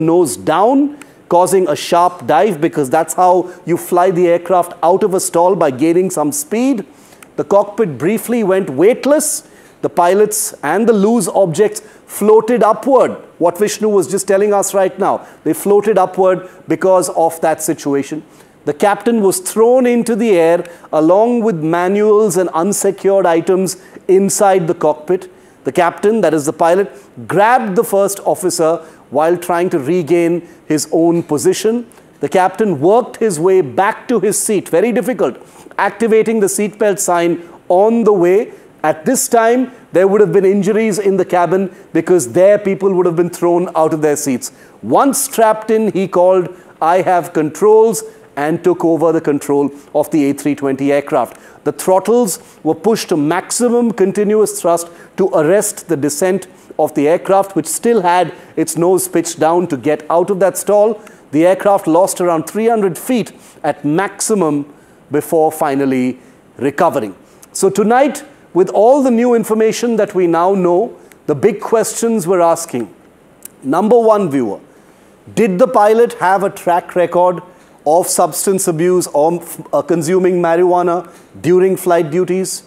nose down, causing a sharp dive, because that's how you fly the aircraft out of a stall, by gaining some speed. The cockpit briefly went weightless. The pilots and the loose objects floated upward. What Vishnu was just telling us right now. They floated upward because of that situation. The captain was thrown into the air along with manuals and unsecured items inside the cockpit. The captain, that is the pilot, grabbed the first officer while trying to regain his own position. The captain worked his way back to his seat, very difficult, activating the seatbelt sign on the way. At this time, there would have been injuries in the cabin because their people would have been thrown out of their seats. Once strapped in, he called, "I have controls," and took over the control of the A320 aircraft. The throttles were pushed to maximum continuous thrust to arrest the descent of the aircraft, which still had its nose pitched down to get out of that stall. The aircraft lost around 300 feet at maximum before finally recovering. So tonight, with all the new information that we now know, the big questions we're asking. Number one, viewer, did the pilot have a track record of substance abuse or consuming marijuana during flight duties?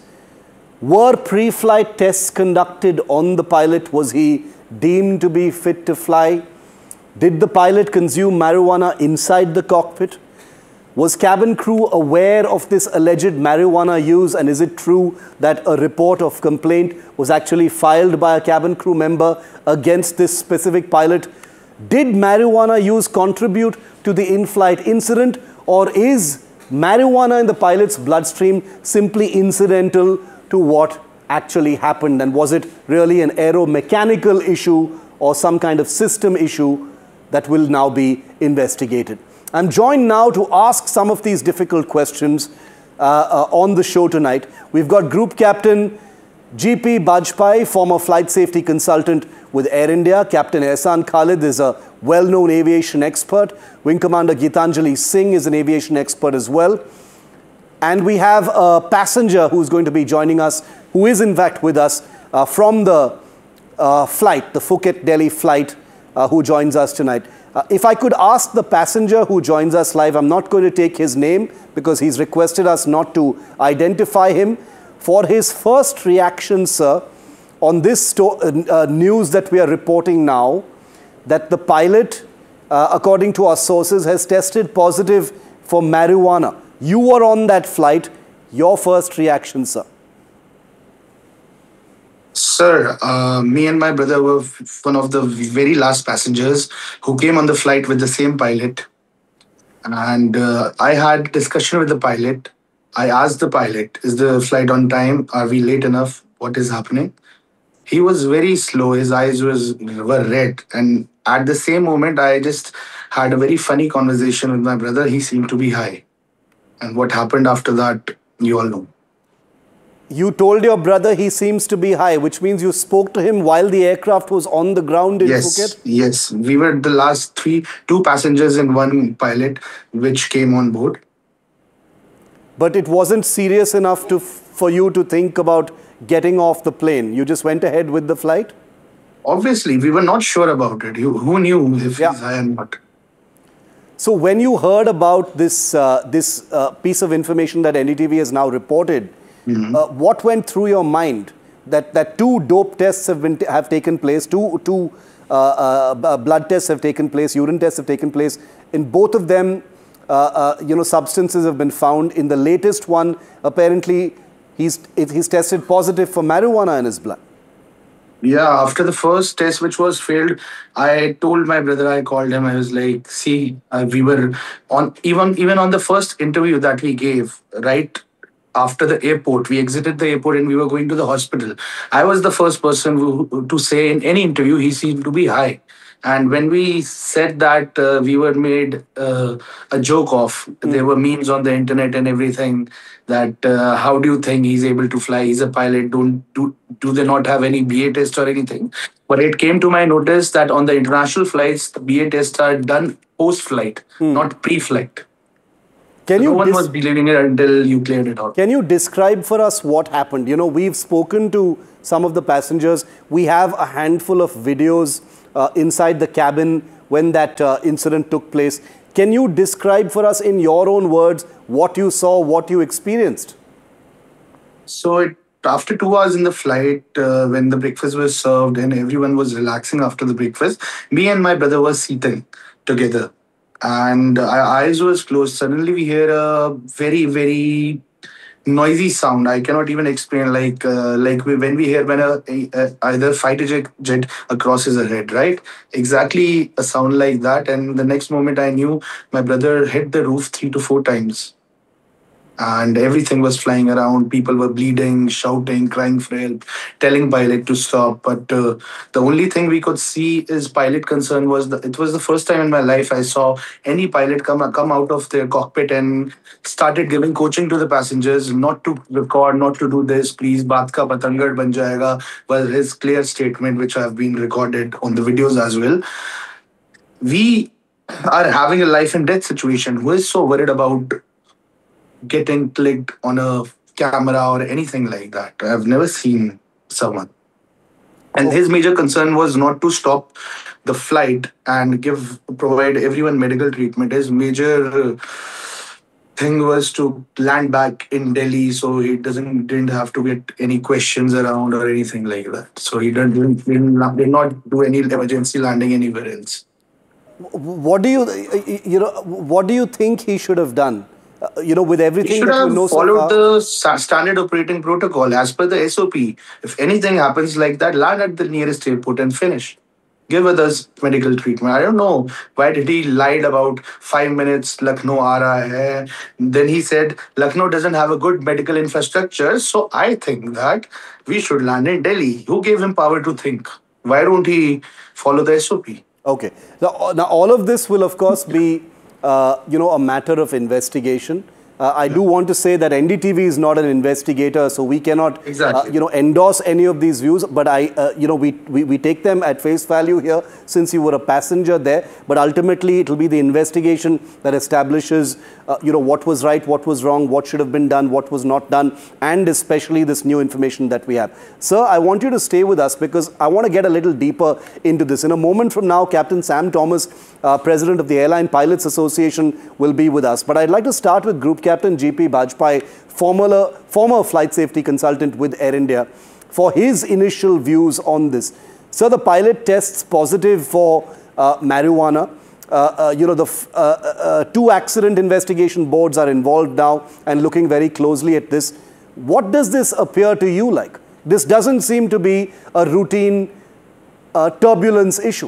Were pre-flight tests conducted on the pilot? Was he deemed to be fit to fly? Did the pilot consume marijuana inside the cockpit? Was cabin crew aware of this alleged marijuana use, and is it true that a report of complaint was actually filed by a cabin crew member against this specific pilot? Did marijuana use contribute to the in-flight incident, or is marijuana in the pilot's bloodstream simply incidental to what actually happened? And was it really an aeromechanical issue or some kind of system issue that will now be investigated? I'm joined now to ask some of these difficult questions on the show tonight. We've got Group Captain GP Bajpai, former flight safety consultant with Air India. Captain Ehsan Khalid is a well-known aviation expert. Wing Commander Gitanjali Singh is an aviation expert as well. And we have a passenger who's going to be joining us, who is in fact with us from the flight, the Phuket-Delhi flight, who joins us tonight. If I could ask the passenger who joins us live, I'm not going to take his name because he's requested us not to identify him, for his first reaction, sir, on this news that we are reporting now, that the pilot, according to our sources, has tested positive for marijuana. You were on that flight. Your first reaction, sir? Sir, me and my brother were one of the very last passengers who came on the flight with the same pilot. And I had discussion with the pilot. I asked the pilot, is the flight on time? Are we late enough? What is happening? He was very slow. His eyes were red. And at the same moment, I just had a very funny conversation with my brother. He seemed to be high. And what happened after that, you all know. You told your brother he seems to be high, which means you spoke to him while the aircraft was on the ground in Phuket? Yes. We were the last two passengers and one pilot which came on board. But it wasn't serious enough for you to think about getting off the plane. You just went ahead with the flight? Obviously, we were not sure about it. Who knew if he's high or not? So when you heard about this piece of information that NDTV has now reported, what went through your mind? That two dope tests have taken place, two blood tests have taken place, urine tests have taken place. In both of them, substances have been found. In the latest one, apparently, he's tested positive for marijuana in his blood. Yeah, after the first test, which was failed, I told my brother, I called him, I was like, see, we were on, even on the first interview that we gave, right after the airport, we exited the airport and we were going to the hospital. I was the first person to say in any interview, he seemed to be high. And when we said that, we were made a joke of. There were memes on the internet and everything that how do you think he's able to fly? He's a pilot. Do they not have any BA test or anything? But it came to my notice that on the international flights, the BA tests are done post-flight, not pre-flight. No one was believing it until you cleared it out. Can you describe for us what happened? You know, we've spoken to some of the passengers. We have a handful of videos inside the cabin when that incident took place. Can you describe for us in your own words what you saw, what you experienced? So after 2 hours in the flight, when the breakfast was served and everyone was relaxing after the breakfast, me and my brother were sitting together, and our eyes was closed. Suddenly, we hear a very, very noisy sound. I cannot even explain. When we hear when either fighter jet crosses a head, right? Exactly a sound like that. And the next moment, I knew my brother hit the roof 3 to 4 times, and everything was flying around. People were bleeding, shouting, crying for help, telling pilot to stop. But the only thing we could see is pilot concern was it was the first time in my life I saw any pilot come out of their cockpit and started giving coaching to the passengers not to record, not to do this, please. Baat ka patangad ban jayega was his clear statement, which have been recorded on the videos as well. We are having a life and death situation. Who is so worried about getting clicked on a camera or anything like that? I've never seen someone. And his major concern was not to stop the flight and provide everyone medical treatment. His major thing was to land back in Delhi, so he didn't have to get any questions around or anything like that. So he did not do any emergency landing anywhere else. What do what do you think he should have done? With He everything should that you have know so followed far. the standard operating protocol as per the SOP. If anything happens like that, land at the nearest airport and finish. Give others medical treatment. I don't know why did he lied about 5 minutes. Lucknow aa raha hai. Then he said Lucknow doesn't have a good medical infrastructure. So I think that we should land in Delhi. Who gave him power to think? Why don't he follow the SOP? Okay. Now all of this will, of course, be, a matter of investigation. I do want to say that NDTV is not an investigator, so we cannot, Exactly. endorse any of these views. But we take them at face value here, since you were a passenger there. But ultimately, it will be the investigation that establishes, what was right, what was wrong, what should have been done, what was not done, and especially this new information that we have. Sir, I want you to stay with us because I want to get a little deeper into this. In a moment from now, Captain Sam Thomas, President of the Airline Pilots Association, will be with us. But I'd like to start with Group Captain G.P. Bajpai, former flight safety consultant with Air India, for his initial views on this. So the pilot tests positive for marijuana. The two accident investigation boards are involved now and looking very closely at this. What does this appear to you like? This doesn't seem to be a routine turbulence issue.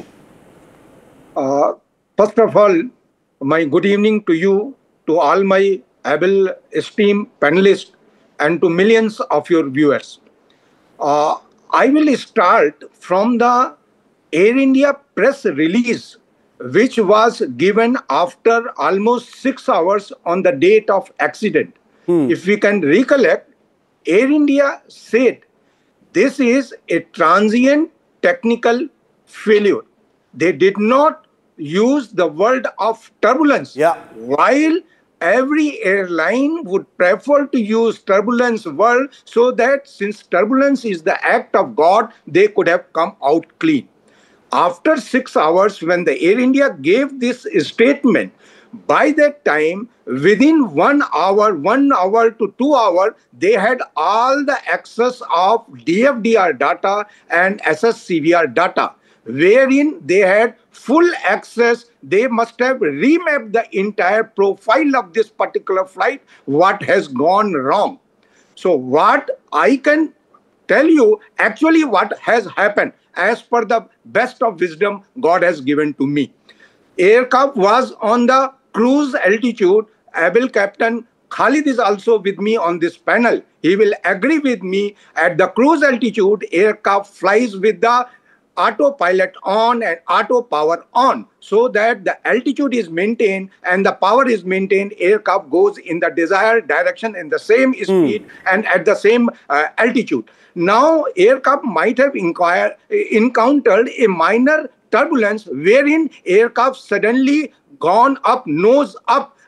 First of all, my good evening to you, to all my able esteemed panelists, and to millions of your viewers. I will start from the Air India press release, which was given after almost 6 hours on the date of accident. If we can recollect, Air India said this is a transient technical failure. They did not use the word of turbulence. Yeah. While every airline would prefer to use turbulence word, so that since turbulence is the act of God, they could have come out clean. After 6 hours, when the Air India gave this statement, by that time, within 1 hour, 1 hour to 2 hours, they had all the access of DFDR data and SSCVR data, wherein they had full access. They must have remapped the entire profile of this particular flight, what has gone wrong. So what I can tell you, actually what has happened, as per the best of wisdom God has given to me. Aircraft was on the cruise altitude. Able Captain Khalid is also with me on this panel. He will agree with me. At the cruise altitude, aircraft flies with the autopilot on and auto power on, so that the altitude is maintained and the power is maintained. Aircraft goes in the desired direction in the same speed and at the same altitude. Now, aircraft might have encountered a minor turbulence, wherein aircraft suddenly gone up, nose up,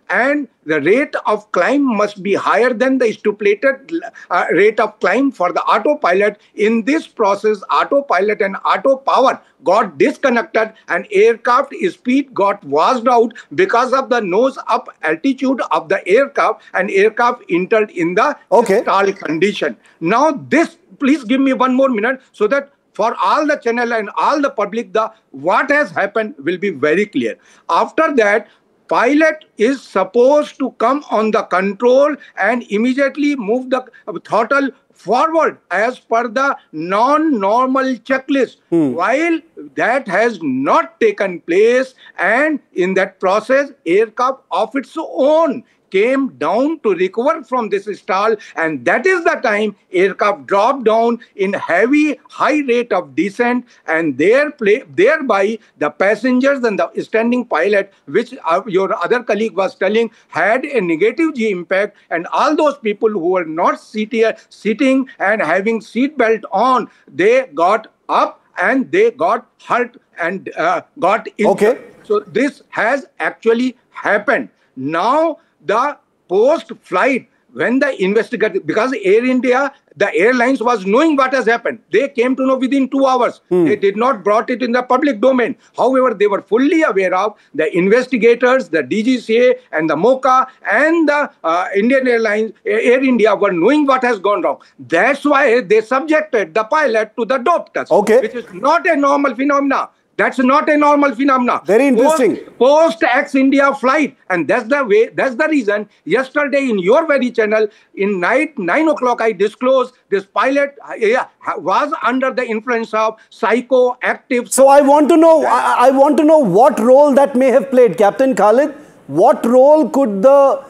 and the rate of climb must be higher than the stipulated rate of climb for the autopilot. In this process, autopilot and auto power got disconnected and aircraft speed got washed out because of the nose up altitude of the aircraft, and aircraft entered in the stall condition. Now this, please give me one more minute so that for all the channel and all the public, the what has happened will be very clear. After that, pilot is supposed to come on the control and immediately move the throttle forward as per the non-normal checklist. While that has not taken place, and in that process, aircraft of its own came down to recover from this stall, and that is the time aircraft dropped down in heavy high rate of descent, and thereby the passengers and the standing pilot, which your other colleague was telling, had a negative G impact, and all those people who were not sitting and having seat belt on, they got up and they got hurt and got injured. So this has actually happened. Now the post-flight, when the investigator, because Air India, the airlines was knowing what has happened. They came to know within 2 hours. They did not brought it in the public domain. However, they were fully aware of the investigators, the DGCA and the MOCA and the Indian Airlines, Air India were knowing what has gone wrong. That's why they subjected the pilot to the dope test, which is not a normal phenomena. That's not a normal phenomena. Very interesting. Post-ex-India flight. And that's the way, that's the reason. Yesterday in your very channel, in night, 9 o'clock, I disclosed this pilot was under the influence of psychoactive. So I want to know, I want to know what role that may have played. Captain Khalid, what role could the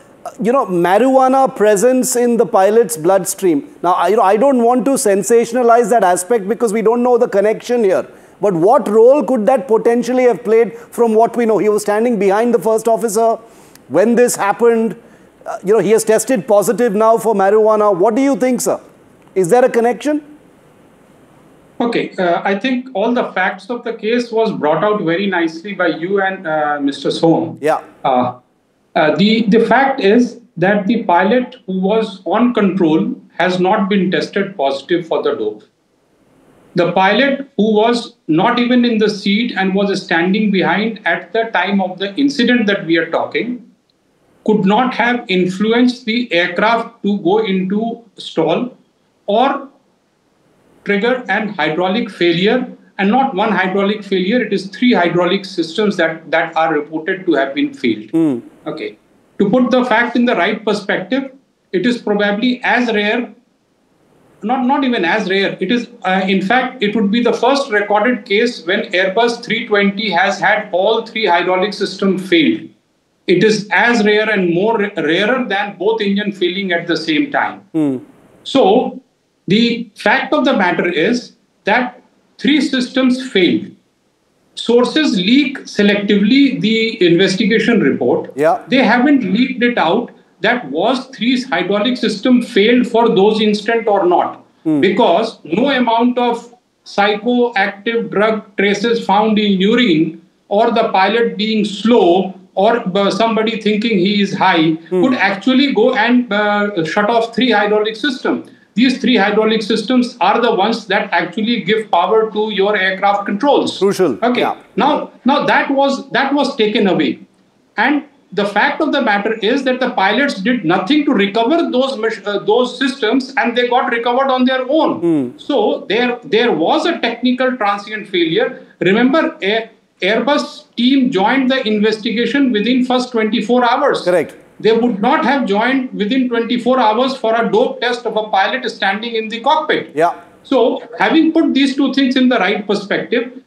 marijuana presence in the pilot's bloodstream? Now, I don't want to sensationalize that aspect because we don't know the connection here. But what role could that potentially have played from what we know? He was standing behind the first officer when this happened. He has tested positive now for marijuana. What do you think, sir? Is there a connection? Okay, I think all the facts of the case was brought out very nicely by you and Mr. Som. Yeah. The fact is that the pilot who was on control has not been tested positive for the dope. The pilot who was not even in the seat and was standing behind at the time of the incident that we are talking could not have influenced the aircraft to go into stall or trigger an hydraulic failure, and not one hydraulic failure, it is 3 hydraulic systems that are reported to have been failed. Okay. To put the fact in the right perspective, it is probably as rare, not even as rare. It is, in fact, it would be the first recorded case when Airbus 320 has had all 3 hydraulic systems failed. It is as rare and more rarer than both engine failing at the same time. So the fact of the matter is that 3 systems failed. Sources leak selectively the investigation report. They haven't leaked it out that was 3 hydraulic system failed for those instant or not, because no amount of psychoactive drug traces found in urine or the pilot being slow or somebody thinking he is high could actually go and shut off 3 hydraulic systems. These 3 hydraulic systems are the ones that actually give power to your aircraft controls. Crucial. Okay. Now that was taken away, and the fact of the matter is that the pilots did nothing to recover those systems, and they got recovered on their own. So there was a technical transient failure. Remember, Airbus team joined the investigation within first 24 hours. Correct. They would not have joined within 24 hours for a dope test of a pilot standing in the cockpit. So having put these 2 things in the right perspective,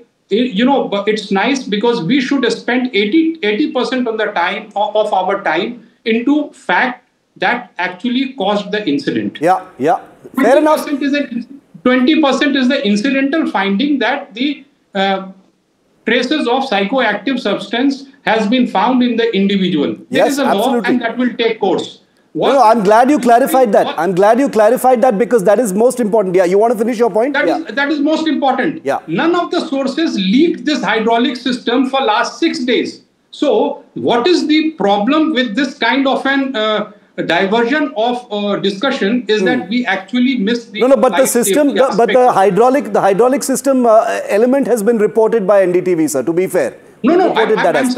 but it's nice because we should spend 80% of the time of our time into fact that actually caused the incident. Fair enough. 20% is the incidental finding that the traces of psychoactive substance has been found in the individual. There is a law and that will take course. No, I'm glad you clarified that. I'm glad you clarified that because that is most important. You want to finish your point? That is most important. None of the sources leaked this hydraulic system for last 6 days. So what is the problem with this kind of an diversion of discussion is that we actually miss the No, but the life system, safety but aspect. the hydraulic system element has been reported by NDTV, sir, to be fair. No, Reported that I'm aspect.